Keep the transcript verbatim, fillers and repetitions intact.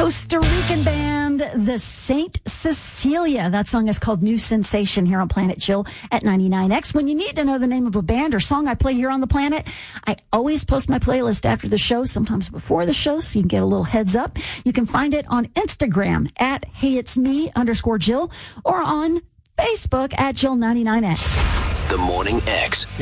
Costa Rican band, the Saint Cecilia. That song is called New Sensation here on Planet Jill at ninety-nine X. When you need to know the name of a band or song I play here on the planet, I always post my playlist after the show, sometimes before the show, so you can get a little heads up. You can find it on Instagram at Hey It's Me underscore Jill or on Facebook at Jill ninety-nine X. The Morning X.